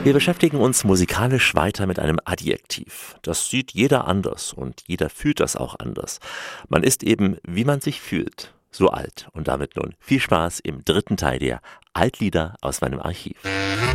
Wir beschäftigen uns musikalisch weiter mit einem Adjektiv. Das sieht jeder anders und jeder fühlt das auch anders. Man ist eben, wie man sich fühlt, so alt. Und damit nun viel Spaß im dritten Teil der Altlieder aus meinem Archiv.